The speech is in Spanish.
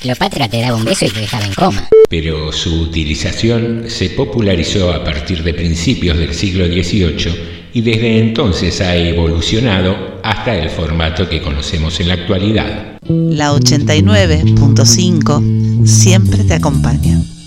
Cleopatra te daba un beso y te dejaba en coma. Pero su utilización se popularizó a partir de principios del siglo XVIII y desde entonces ha evolucionado hasta el formato que conocemos en la actualidad. La 89.5 siempre te acompaña.